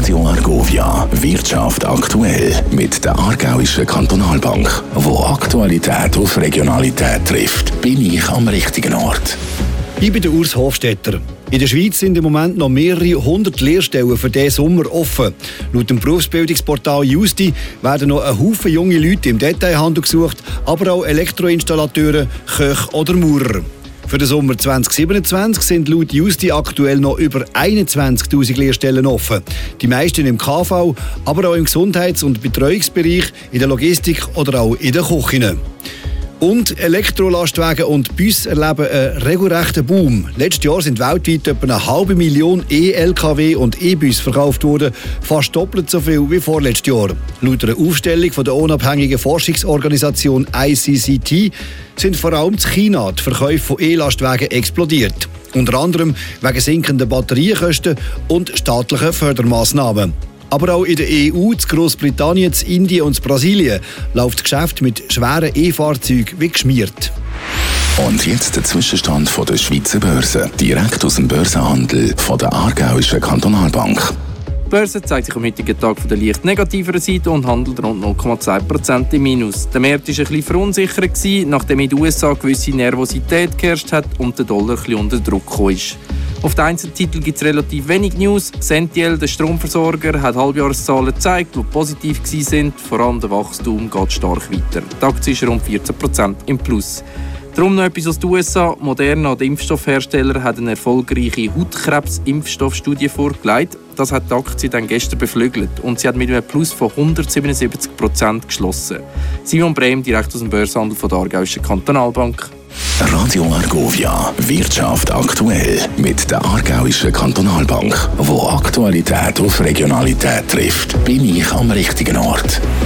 Radio Argovia, Wirtschaft aktuell mit der Aargauischen Kantonalbank. Wo Aktualität auf Regionalität trifft, bin ich am richtigen Ort. Ich bin der Urs Hofstetter. In der Schweiz sind im Moment noch mehrere 100 Lehrstellen für diesen Sommer offen. Laut dem Berufsbildungsportal Justi werden noch ein Haufen junge Leute im Detailhandel gesucht, aber auch Elektroinstallateure, Köche oder Maurer. Für den Sommer 2027 sind laut Justi aktuell noch über 21'000 Lehrstellen offen. Die meisten im KV, aber auch im Gesundheits- und Betreuungsbereich, in der Logistik oder auch in den Küchen. Und Elektrolastwagen und Busse erleben einen regelrechten Boom. Letztes Jahr sind weltweit etwa 500'000 E-LKW und E-Busse verkauft worden, fast doppelt so viel wie vorletztes Jahr. Laut einer Aufstellung von der unabhängigen Forschungsorganisation ICCT sind vor allem in China die Verkäufe von E-Lastwagen explodiert. Unter anderem wegen sinkender Batteriekosten und staatlicher Fördermaßnahmen. Aber auch in der EU, in Großbritannien, in Indien und in Brasilien läuft das Geschäft mit schweren E-Fahrzeugen wie geschmiert. Und jetzt der Zwischenstand von der Schweizer Börse, direkt aus dem Börsenhandel von der Aargauischen Kantonalbank. Die Börse zeigt sich am heutigen Tag von der leicht negativeren Seite und handelt rund 0,2% im Minus. Der Markt war ein bisschen verunsichert, nachdem in den USA gewisse Nervosität geherrscht hat und der Dollar ein bisschen unter Druck gekommen ist. Auf den Einzeltiteln gibt es relativ wenig News. Sentiel, der Stromversorger, hat Halbjahreszahlen gezeigt, die positiv waren. Vor allem der Wachstum geht stark weiter. Die Aktie ist rund 14% im Plus. Darum noch etwas aus den USA. Moderna, der Impfstoffhersteller, hat eine erfolgreiche Hautkrebs-Impfstoffstudie vorgelegt. Das hat die Aktie dann gestern beflügelt und sie hat mit einem Plus von 177% geschlossen. Simon Brehm, direkt aus dem Börsenhandel von der Aargauischen Kantonalbank. Radio Argovia, Wirtschaft aktuell mit der Aargauischen Kantonalbank. Wo Aktualität auf Regionalität trifft, bin ich am richtigen Ort.